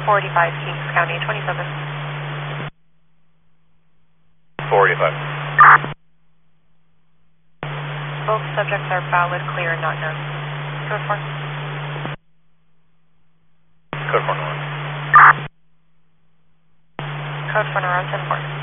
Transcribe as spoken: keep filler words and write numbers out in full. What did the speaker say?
forty-five, Kings County, twenty-seven. forty-five. Both subjects are valid, clear, and not known. Code four. Code four, no one. Code four, no one, ten four.